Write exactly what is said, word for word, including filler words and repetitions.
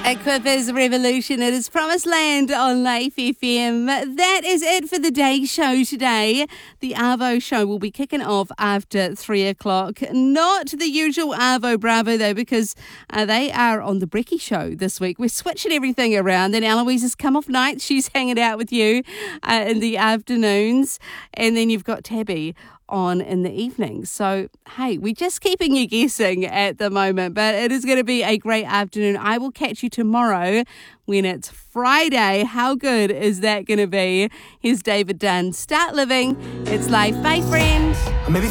Quippers Revolution. It is Promised Land on Life F M. That is it for the day show today. The Arvo show will be kicking off after three o'clock. Not the usual Arvo Bravo though, because uh, they are on the Brekkie show this week. We're switching everything around, and Eloise has come off nights. She's hanging out with you uh, in the afternoons, and then you've got Tabby on in the evening. So, hey, we're just keeping you guessing at the moment, but it is going to be a great afternoon. I will catch you tomorrow when it's Friday. How good is that going to be? Here's David Dunn. Start living. It's life. Bye, friend. Maybe